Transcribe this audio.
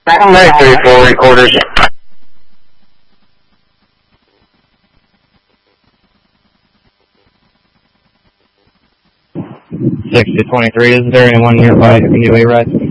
I'm ready 34 recorders. 6 to 23, is there anyone nearby who can do a ride?